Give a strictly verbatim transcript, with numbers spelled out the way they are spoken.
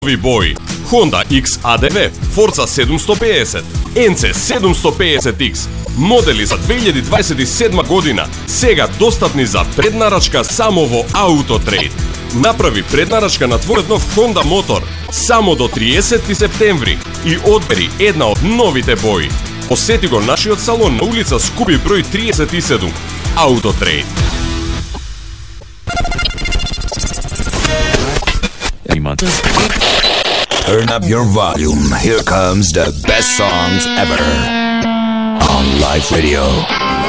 Нови бои: Honda X A D V, Forza седумсто педесет, N C седумсто педесет X, модели за две илјади дваесет и седма година, сега достапни за преднарачка само во Autotrade. Направи преднарачка на твојот нов Honda мотор само до триесети септември и одбери една од новите бои. Посети го нашиот салон на улица Скуби број триесет и седум. Autotrade. Turn up your volume. Here comes the best songs ever on Live Radio.